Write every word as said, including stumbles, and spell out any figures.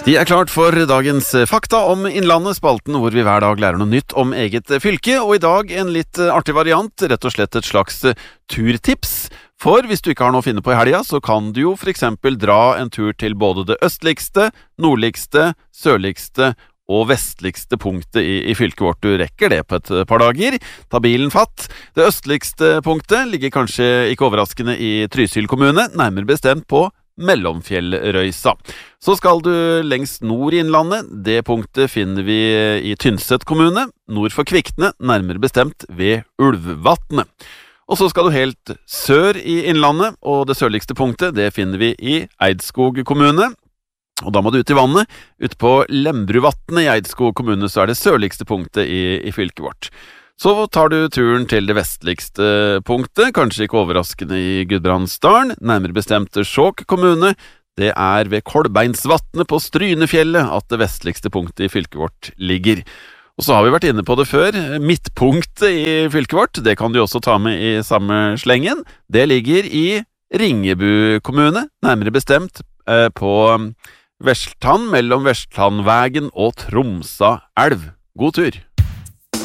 De er klart for dagens fakta om Innlandet, spalten hvor vi hver dag lærer noe nytt om eget fylke, og i dag en litt artig variant, rett og slett et slags turtips. For hvis du ikke har noe å finne på i helga, så kan du jo for eksempel dra en tur til både det østligste, nordligste, sørligste og vestligste punktet i, i fylket vårt. Du rekker det på et par dager. Ta bilen fatt. Det østligste punktet ligger kanskje ikke overraskende i Trysil kommune, nærmere bestemt på Mellomfjellrøysa. Så skal du lengst nord i Innlandet. Det punktet finner vi i Tynset kommune, nord for Kvikne, nærmere bestemt ved Ulvvatnet. Og så skal du helt sør i Innlandet, og det sørligste punktet det finner vi i Eidskog kommune. Og da må du ut i vannet. Ute på Lembruvatnet i Eidskog kommune så er det sørligste punktet i, i fylket vårt. Så tar du turen til det vestligste punktet, kanskje ikke overraskende i Gudbrandsdalen, nærmere bestemt Skjåk kommune. Det er ved Kolbeinsvatnet på Strynefjellet at det vestligste punktet i fylket vårt ligger. Og så har vi vært inne på det før, midtpunktet i fylket vårt, det kan du også ta med i samme slengen. Det ligger i Ringebu kommune, nærmere bestemt eh, på Vestland, mellom Vestlandvegen og Tromsa elv. God tur!